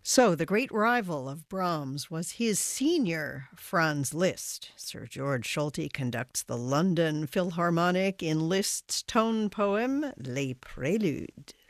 So, the great rival of Brahms was his senior Franz Liszt. Sir George Solti conducts the London Philharmonic in Liszt's tone poem, Les Préludes.